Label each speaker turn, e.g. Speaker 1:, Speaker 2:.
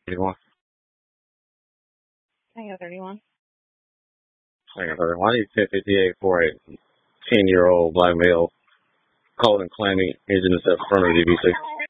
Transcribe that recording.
Speaker 1: 31.
Speaker 2: Tango 31.
Speaker 1: Hang on, 31. I need 1058 for a 10-year-old black male cold and clammy, engine in front of DV6.